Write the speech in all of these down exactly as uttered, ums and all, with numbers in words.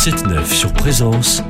sept neuf sur Présence,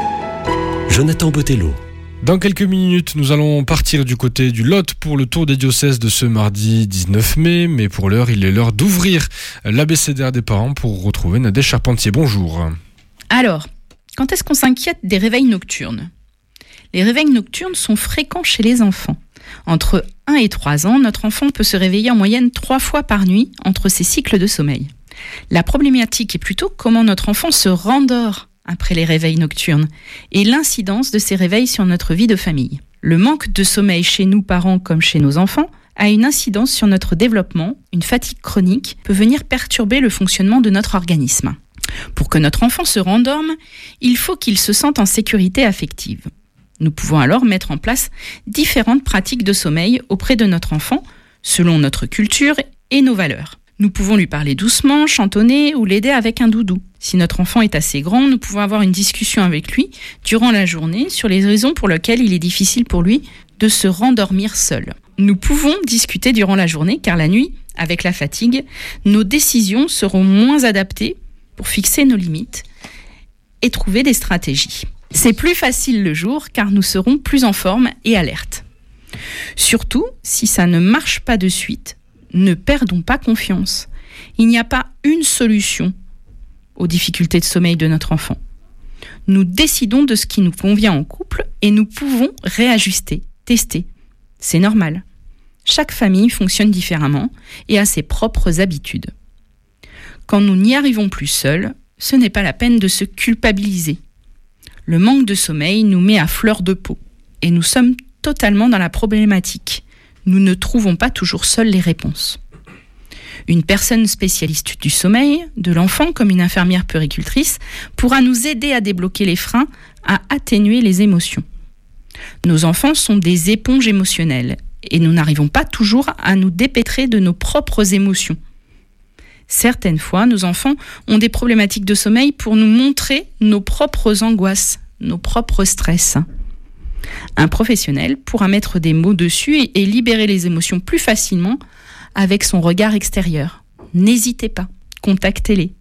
Jonathan Botello. Dans quelques minutes, nous allons partir du côté du Lot pour le tour des diocèses de ce mardi dix-neuf mai. Mais pour l'heure, il est l'heure d'ouvrir l'abécédaire des parents pour retrouver Nadège Charpentier. Bonjour. Alors, quand est-ce qu'on s'inquiète des réveils nocturnes ? Les réveils nocturnes sont fréquents chez les enfants. Entre un et trois ans, notre enfant peut se réveiller en moyenne trois fois par nuit entre ses cycles de sommeil. La problématique est plutôt comment notre enfant se rendort après les réveils nocturnes et l'incidence de ces réveils sur notre vie de famille. Le manque de sommeil chez nous parents comme chez nos enfants a une incidence sur notre développement. Une fatigue chronique peut venir perturber le fonctionnement de notre organisme. Pour que notre enfant se rendorme, il faut qu'il se sente en sécurité affective. Nous pouvons alors mettre en place différentes pratiques de sommeil auprès de notre enfant, selon notre culture et nos valeurs. Nous pouvons lui parler doucement, chantonner ou l'aider avec un doudou. Si notre enfant est assez grand, nous pouvons avoir une discussion avec lui durant la journée sur les raisons pour lesquelles il est difficile pour lui de se rendormir seul. Nous pouvons discuter durant la journée car la nuit, avec la fatigue, nos décisions seront moins adaptées pour fixer nos limites et trouver des stratégies. C'est plus facile le jour car nous serons plus en forme et alertes. Surtout, si ça ne marche pas de suite, ne perdons pas confiance. Il n'y a pas une solution aux difficultés de sommeil de notre enfant. Nous décidons de ce qui nous convient en couple et nous pouvons réajuster, tester. C'est normal. Chaque famille fonctionne différemment et a ses propres habitudes. Quand nous n'y arrivons plus seuls, ce n'est pas la peine de se culpabiliser. Le manque de sommeil nous met à fleur de peau et nous sommes totalement dans la problématique. Nous ne trouvons pas toujours seuls les réponses. Une personne spécialiste du sommeil, de l'enfant comme une infirmière puéricultrice, pourra nous aider à débloquer les freins, à atténuer les émotions. Nos enfants sont des éponges émotionnelles et nous n'arrivons pas toujours à nous dépêtrer de nos propres émotions. Certaines fois, nos enfants ont des problématiques de sommeil pour nous montrer nos propres angoisses, nos propres stress. Un professionnel pourra mettre des mots dessus et, et libérer les émotions plus facilement avec son regard extérieur. N'hésitez pas, contactez-les.